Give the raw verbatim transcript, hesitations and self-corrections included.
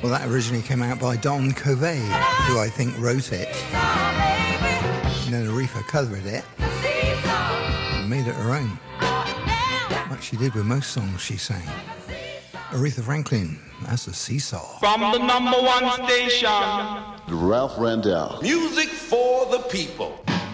Well, that originally came out by Don Covey, who I think wrote it. And then Aretha covered it and made it her own, like she did with most songs she sang. Aretha Franklin, that's a seesaw. From the number one station, Ralph Randall. Music for the people.